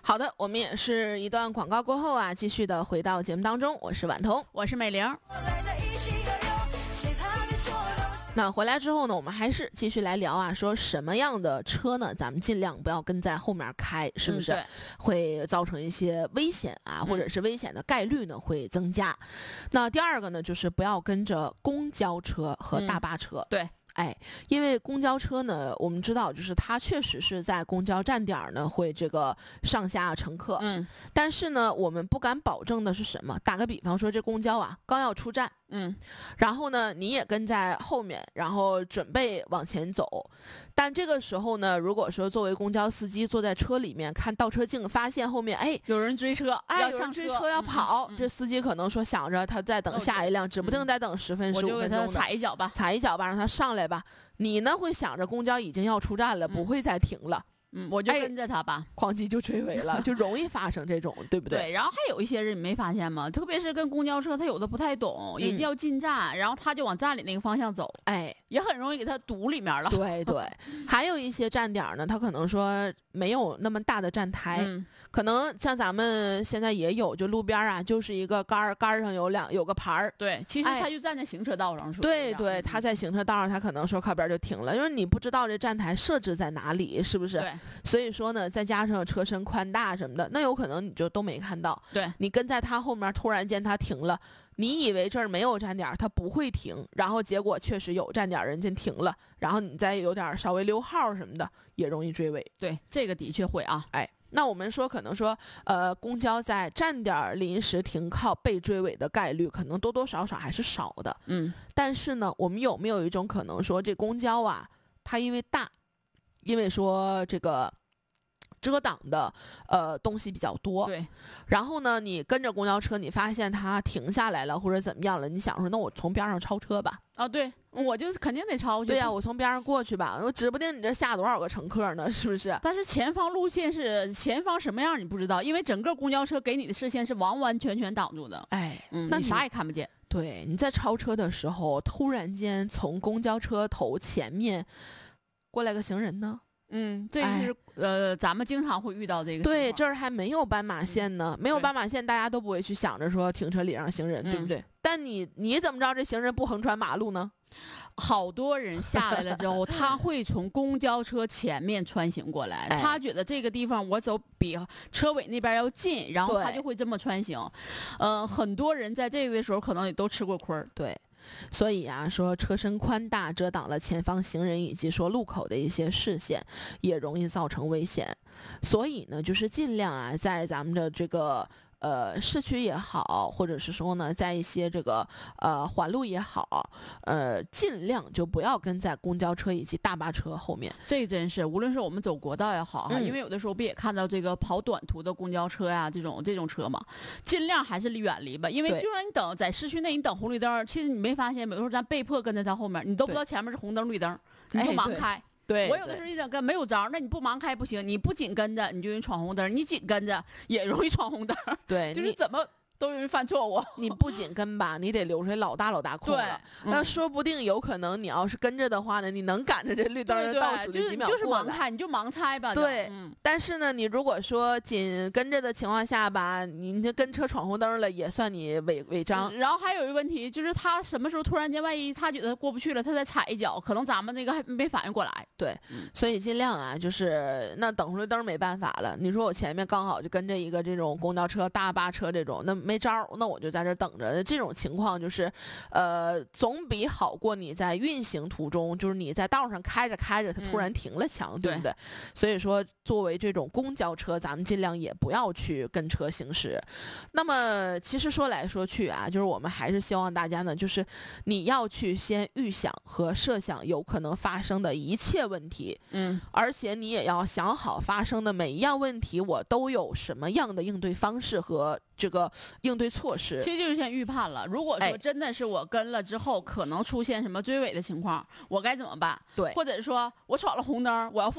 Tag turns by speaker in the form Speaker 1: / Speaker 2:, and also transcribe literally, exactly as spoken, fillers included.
Speaker 1: 好的，我们也是一段广告过后啊，继续的回到节目当中，我是婉彤，
Speaker 2: 我是美玲。
Speaker 1: 那回来之后呢，我们还是继续来聊啊，说什么样的车呢，咱们尽量不要跟在后面开，是不是、
Speaker 2: 嗯、
Speaker 1: 会造成一些危险啊，或者是危险的概率呢会增加。那第二个呢，就是不要跟着公交车和大巴车。
Speaker 2: 嗯、对。
Speaker 1: 哎，因为公交车呢，我们知道就是它确实是在公交站点呢会这个上下乘客，
Speaker 2: 嗯，
Speaker 1: 但是呢，我们不敢保证的是什么？打个比方说，这公交啊刚要出站，
Speaker 2: 嗯，
Speaker 1: 然后呢你也跟在后面，然后准备往前走，但这个时候呢，如果说作为公交司机坐在车里面看倒车镜，发现后面哎
Speaker 2: 有人追车，
Speaker 1: 哎
Speaker 2: 要
Speaker 1: 有人追车
Speaker 2: 车
Speaker 1: 要跑，
Speaker 2: 嗯嗯、
Speaker 1: 这司机可能说想着他在等下一辆，指不定再等十分十五分钟，
Speaker 2: 我就给他踩一脚吧，
Speaker 1: 踩一脚吧，让他上来吧。你呢会想着公交已经要出站了，不会再停了。
Speaker 2: 嗯，我就跟着他吧，
Speaker 1: 哐叽就追尾了，就容易发生这种，对不对？
Speaker 2: 对。然后还有一些人你没发现吗？特别是跟公交车，他有的不太懂，人家要进站，然后他就往站里那个方向走，
Speaker 1: 哎，
Speaker 2: 也很容易给他堵里面了。
Speaker 1: 对对，还有一些站点呢，他可能说没有那么大的站台，
Speaker 2: 嗯、
Speaker 1: 可能像咱们现在也有，就路边啊，就是一个杆儿，杆儿上有两有个牌儿。
Speaker 2: 对，其实他就站在行车道上说。
Speaker 1: 对对，他在行车道上，他可能说靠边就停了，因为你不知道这站台设置在哪里，是不是？
Speaker 2: 对。
Speaker 1: 所以说呢，再加上车身宽大什么的，那有可能你就都没看到。
Speaker 2: 对，
Speaker 1: 你跟在他后面，突然间他停了，你以为这儿没有站点，他不会停，然后结果确实有站点，人家停了，然后你再有点稍微溜号什么的，也容易追尾。
Speaker 2: 对，这个的确会啊。
Speaker 1: 哎，那我们说可能说，呃，公交在站点临时停靠被追尾的概率，可能多多少少还是少的。
Speaker 2: 嗯，
Speaker 1: 但是呢，我们有没有一种可能说，这公交啊，它因为大，因为说这个遮挡的呃东西比较多，
Speaker 2: 对，
Speaker 1: 然后呢，你跟着公交车，你发现它停下来了或者怎么样了，你想说，那我从边上超车吧？
Speaker 2: 啊，对，我就肯定得超去。
Speaker 1: 对呀、啊，我从边上过去吧，我指不定你这下多少个乘客呢，是不是？
Speaker 2: 但是前方路线是前方什么样你不知道，因为整个公交车给你的视线是完完全全挡住的。
Speaker 1: 哎，
Speaker 2: 嗯，
Speaker 1: 那
Speaker 2: 你啥也看不见。
Speaker 1: 对，你在超车的时候，突然间从公交车头前面过来个行人呢？
Speaker 2: 嗯，这是、哎、呃，咱们经常会遇到这个。
Speaker 1: 对，这儿还没有斑马线呢，嗯、没有斑马线，大家都不会去想着说停车礼让行人，
Speaker 2: 嗯、
Speaker 1: 对不对？但你你怎么知道这行人不横穿马路呢？
Speaker 2: 好多人下来了之后，他会从公交车前面穿行过来，
Speaker 1: 哎、
Speaker 2: 他觉得这个地方我走比车尾那边要近，然后他就会这么穿行。呃，很多人在这个的时候可能也都吃过亏儿。
Speaker 1: 对。所以啊，说车身宽大遮挡了前方行人以及说路口的一些视线，也容易造成危险。所以呢，就是尽量啊，在咱们的这个呃市区也好，或者是说呢，在一些这个呃环路也好，呃，尽量就不要跟在公交车以及大巴车后面。
Speaker 2: 这真是，无论是我们走国道也好哈、
Speaker 1: 嗯，
Speaker 2: 因为有的时候不也看到这个跑短途的公交车呀，这种这种车嘛，尽量还是远离吧。因为就算你等在市区内，你等红绿灯，其实你没发现，有时候咱被迫跟在他后面，你都不知道前面是红灯绿灯，你就忙开。
Speaker 1: 哎对，
Speaker 2: 我有的时候一整跟没有招，那你不忙开不行，你不紧跟着你就容易闯红灯，你紧跟着也容易闯红灯。
Speaker 1: 对，
Speaker 2: 就是怎么都容易犯错误。
Speaker 1: 你不仅跟吧，你得留出来老大老大空了。那、嗯、说不定有可能你要是跟着的话呢，你能赶着这绿灯的倒数的几秒过来。
Speaker 2: 就是盲猜，你就盲猜吧。
Speaker 1: 对、
Speaker 2: 嗯，
Speaker 1: 但是呢，你如果说紧跟着的情况下吧，你这跟车闯红灯了，也算你违违章、
Speaker 2: 嗯。然后还有一个问题，就是他什么时候突然间，万一他觉得过不去了，他再踩一脚，可能咱们那个还没反应过来。
Speaker 1: 对，嗯、所以尽量啊，就是那等红绿灯没办法了。你说我前面刚好就跟着一个这种公交车、大巴车这种，那没招，那我就在这等着。这种情况就是，呃，总比好过你在运行途中，就是你在道上开着开着，它突然停了强，嗯、对不对？所以说，作为这种公交车，咱们尽量也不要去跟车行驶。那么，其实说来说去啊，就是我们还是希望大家呢，就是你要去先预想和设想有可能发生的一切问题，
Speaker 2: 嗯，
Speaker 1: 而且你也要想好发生的每一样问题，我都有什么样的应对方式和这个应对措施。
Speaker 2: 其实就是先预判了，如果说真的是我跟了之后，可能出现什么追尾的情况，我该怎么办？
Speaker 1: 对，
Speaker 2: 或者说我闯了红灯，我要负